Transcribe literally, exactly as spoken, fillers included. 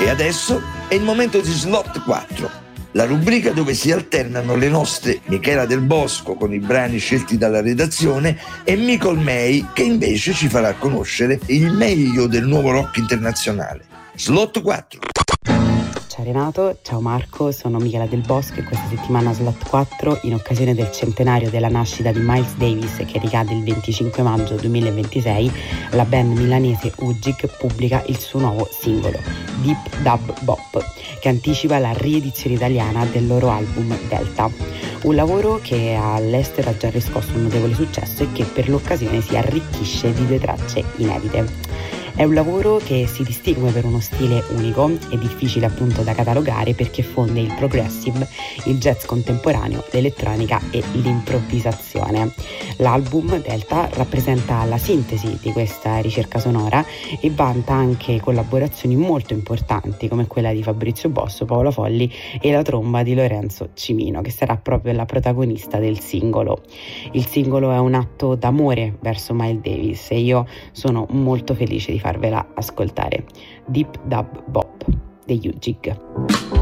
adesso è il momento di Slot quattro, la rubrica dove si alternano le nostre Michela Del Bosco con i brani scelti dalla redazione e Micol May che invece ci farà conoscere il meglio del nuovo rock internazionale. Slot quattro. Ciao Renato, ciao Marco, sono Michela Del Bosco e questa settimana Slot quattro, in occasione del centenario della nascita di Miles Davis che ricade il venticinque maggio duemilaventisei, la band milanese Ujik pubblica il suo nuovo singolo, Deep Dub Bop, che anticipa la riedizione italiana del loro album Delta. Un lavoro che all'estero ha già riscosso un notevole successo e che per l'occasione si arricchisce di due tracce inedite. È un lavoro che si distingue per uno stile unico e difficile appunto da catalogare perché fonde il progressive, il jazz contemporaneo, l'elettronica e l'improvvisazione. L'album Delta rappresenta la sintesi di questa ricerca sonora e vanta anche collaborazioni molto importanti come quella di Fabrizio Bosso, Paolo Folli e la tromba di Lorenzo Cimino, che sarà proprio la protagonista del singolo. Il singolo è un atto d'amore verso Miles Davis e io sono molto felice di farvela ascoltare. Deep Dub Bop degli Ujik.